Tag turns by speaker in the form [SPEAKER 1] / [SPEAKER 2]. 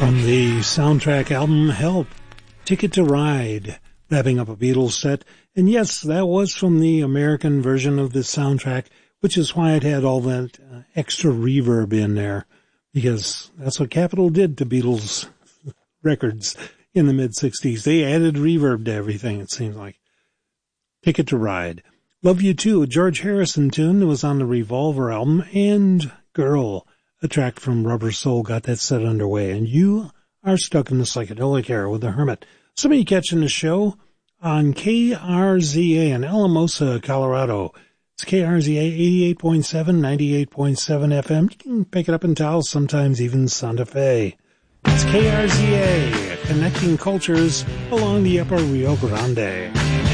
[SPEAKER 1] From the soundtrack album Help, Ticket to Ride, wrapping up a Beatles set. And yes, that was from the American version of the soundtrack, which is why it had all that extra reverb in there, because that's what Capitol did to Beatles records in the mid-'60s. They added reverb to everything, it seems like. Ticket to Ride. Love You Too, a George Harrison tune that was on the Revolver album, and Girl, a track from Rubber Soul, got that set underway. And you are stuck in the psychedelic era with The Hermit. Some of you catching the show on KRZA in Alamosa, Colorado. It's KRZA 88.7, 98.7 FM. You can pick it up in Taos, sometimes even Santa Fe. It's KRZA, connecting cultures along the upper Rio Grande.